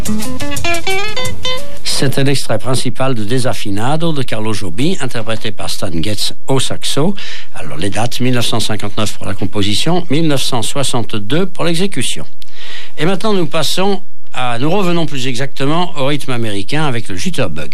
C'était l'extrait principal de Desafinado de Carlo Jobim, interprété par Stan Getz au saxo. Alors les dates, 1959 pour la composition, 1962 pour l'exécution. Et maintenant nous revenons plus exactement au rythme américain avec le jitterbug.